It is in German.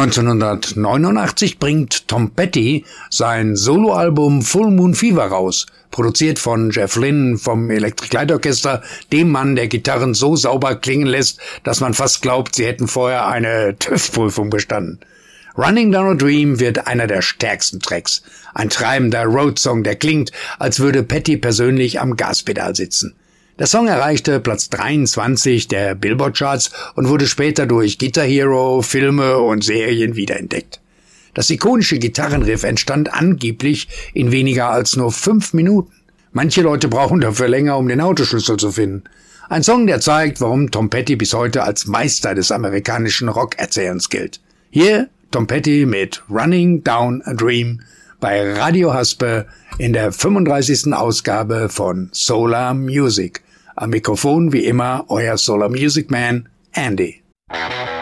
1989 bringt Tom Petty sein Soloalbum Full Moon Fever raus, produziert von Jeff Lynne vom Electric Light Orchestra, dem Mann, der Gitarren so sauber klingen lässt, dass man fast glaubt, sie hätten vorher eine TÜV-Prüfung bestanden. Running Down a Dream wird einer der stärksten Tracks. Ein treibender Road-Song, der klingt, als würde Petty persönlich am Gaspedal sitzen. Der Song erreichte Platz 23 der Billboard-Charts und wurde später durch Guitar Hero, Filme und Serien wiederentdeckt. Das ikonische Gitarrenriff entstand angeblich in weniger als nur 5 Minuten. Manche Leute brauchen dafür länger, um den Autoschlüssel zu finden. Ein Song, der zeigt, warum Tom Petty bis heute als Meister des amerikanischen Rockerzählens gilt. Hier Tom Petty mit Running Down a Dream bei Radio Haspe in der 35. Ausgabe von Solar Music. Am Mikrofon wie immer euer Solar Music Man, Andy.